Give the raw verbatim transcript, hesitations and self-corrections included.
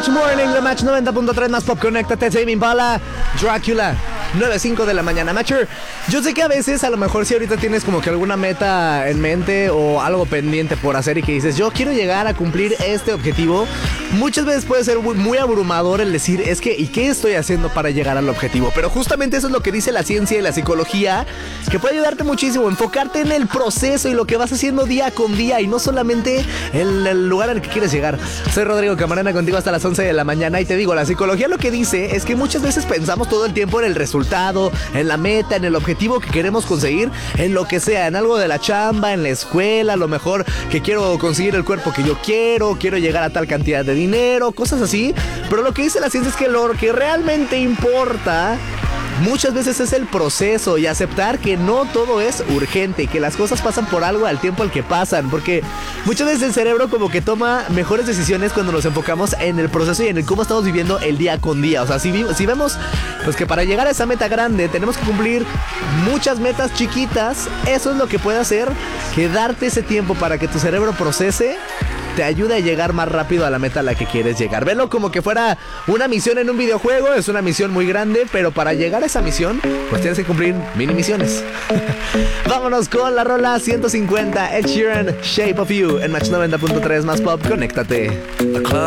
Match Morning, The Match noventa punto tres más pop. Conéctate, Tame Impala, Dracula, nueve cinco de la mañana. Matcher, yo sé que a veces, a lo mejor si ahorita tienes como que alguna meta en mente o algo pendiente por hacer y que dices, yo quiero llegar a cumplir este objetivo, muchas veces puede ser muy, muy abrumador el decir, es que, ¿y qué estoy haciendo para llegar al objetivo? Pero justamente eso es lo que dice la ciencia y la psicología, que puede ayudarte muchísimo, enfocarte en el proceso y lo que vas haciendo día con día y no solamente en el lugar al que quieres llegar. Soy Rodrigo Camarena, contigo hasta las once de la mañana y te digo, la psicología lo que dice es que muchas veces pensamos todo el tiempo en el resultado, en la meta, en el objetivo que queremos conseguir, en lo que sea, en algo de la chamba, en la escuela, a lo mejor que quiero conseguir el cuerpo que yo quiero, quiero llegar a tal cantidad de dinero, cosas así, pero lo que dice la ciencia es que lo que realmente importa muchas veces es el proceso y aceptar que no todo es urgente y que las cosas pasan por algo al tiempo al que pasan, porque muchas veces el cerebro como que toma mejores decisiones cuando nos enfocamos en el proceso y en el cómo estamos viviendo el día con día. O sea, si, vi- si vemos pues que para llegar a esa meta grande tenemos que cumplir muchas metas chiquitas, eso es lo que puede hacer que darte ese tiempo para que tu cerebro procese te ayuda a llegar más rápido a la meta a la que quieres llegar. Velo como que fuera una misión en un videojuego, es una misión muy grande, pero para llegar a esa misión, pues tienes que cumplir mini misiones. Vámonos con la rola ciento cincuenta, Ed Sheeran, Shape of You, en Match noventa punto tres más pop, conéctate.